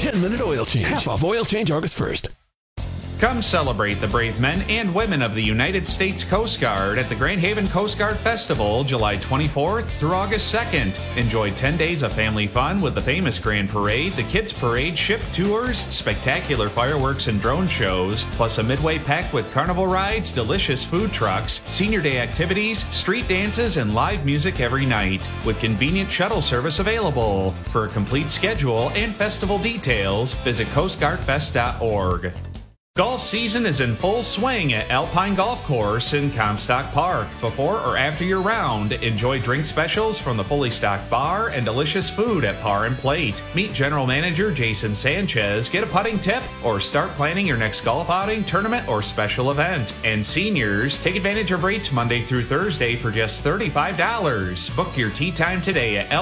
10-minute oil change. Half off oil change August 1st. Come celebrate the brave men and women of the United States Coast Guard at the Grand Haven Coast Guard Festival, July 24th through August 2nd. Enjoy 10 days of family fun with the famous Grand Parade, the Kids Parade, ship tours, spectacular fireworks and drone shows, plus a midway packed with carnival rides, delicious food trucks, senior day activities, street dances, and live music every night, with convenient shuttle service available. For a complete schedule and festival details, visit coastguardfest.org. Golf season is in full swing at Alpine Golf Course in Comstock Park. Before or after your round, enjoy drink specials from the fully stocked bar and delicious food at Par and Plate. Meet General Manager Jason Sanchez, get a putting tip, or start planning your next golf outing, tournament, or special event. And seniors, take advantage of rates Monday through Thursday for just $35. Book your tee time today at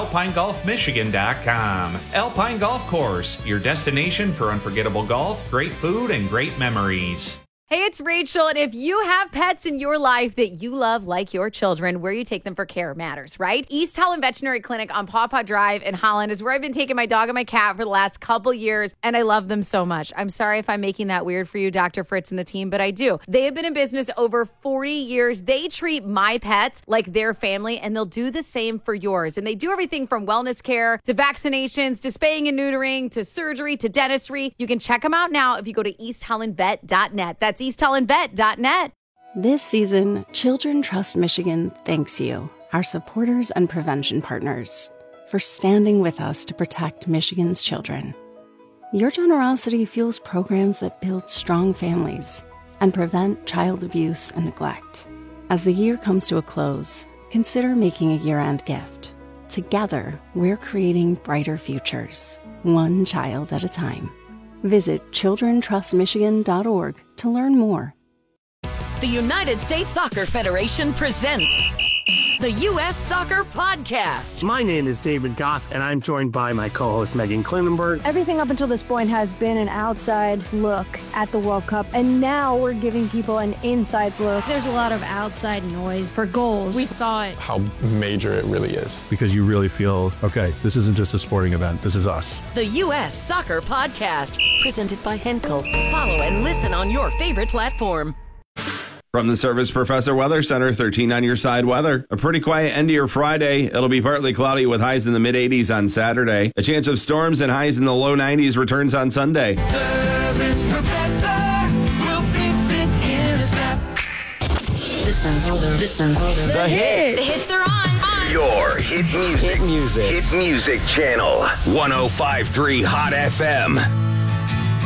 alpinegolfmichigan.com. Alpine Golf Course, your destination for unforgettable golf, great food, and great memories. Hey, it's Rachel, and if you have pets in your life that you love like your children, where you take them for care matters, right? East Holland Veterinary Clinic on Paw Paw Drive in Holland is where I've been taking my dog and my cat for the last couple years, and I love them so much. I'm sorry if I'm making that weird for you, Dr. Fritz and the team, but I do. They have been in business over 40 years. They treat my pets like their family, and they'll do the same for yours. And they do everything from wellness care to vaccinations to spaying and neutering to surgery to dentistry. You can check them out now if you go to easthollandvet.net. That's easthollandvet.net. This season, Children Trust Michigan thanks you, our supporters and prevention partners, for standing with us to protect Michigan's children. Your generosity fuels programs that build strong families and prevent child abuse and neglect. As the year comes to a close, consider making a year-end gift. Together, we're creating brighter futures, one child at a time. Visit childrentrustmichigan.org to learn more. The United States Soccer Federation presents the U.S. Soccer Podcast. My name is David Goss, and I'm joined by my co-host Megan Klinenberg. Everything up until this point has been an outside look at the World Cup, and now we're giving people an inside look. There's a lot of outside noise for goals. We thought how major it really is. Because you really feel, okay, this isn't just a sporting event, this is us. The U.S. Soccer Podcast, presented by Henkel. Follow and listen on your favorite platform. From the Service Professor Weather Center, 13 on your side weather. A pretty quiet end to your Friday. It'll be partly cloudy with highs in the mid-80s on Saturday. A chance of storms and highs in the low 90s returns on Sunday. Service Professor will fix it in a snap. Listen for the hits. The hits are on. Your hit music channel. 105.3 Hot FM.